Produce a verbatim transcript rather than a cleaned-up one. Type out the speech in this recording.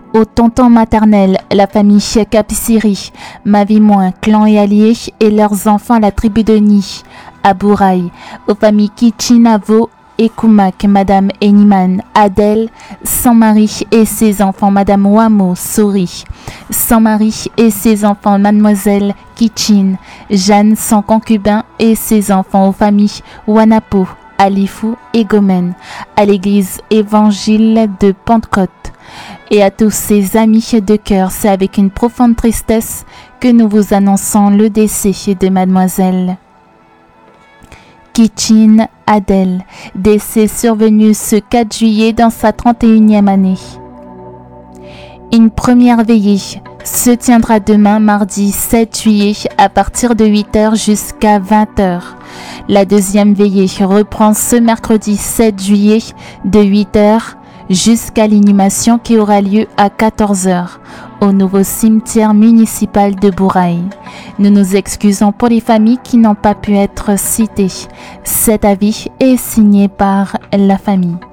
Aux tontons maternels, la famille Kapsiri, Mavimoin, clan et alliés et leurs enfants la tribu de Ni, à Bouraï. Aux familles Kichinavo et Koumak, Madame Eniman, Adèle, sans mari et ses enfants, Madame Wamo, Sori, sans mari et ses enfants, Mademoiselle Kichin, Jeanne, sans concubin et ses enfants, aux familles Wanapo, Alifou et Gomen, à l'église évangile de Pentecôte. Et à tous ses amis de cœur, c'est avec une profonde tristesse que nous vous annonçons le décès de Mademoiselle Kichin Adèle, décès survenu ce quatre juillet dans sa trente et unième année. Une première veillée se tiendra demain, mardi sept juillet, à partir de huit heures jusqu'à vingt heures. La deuxième veillée reprend ce mercredi sept juillet de huit heures jusqu'à l'inhumation qui aura lieu à quatorze heures au nouveau cimetière municipal de Bouraï. Nous nous excusons pour les familles qui n'ont pas pu être citées. Cet avis est signé par la famille.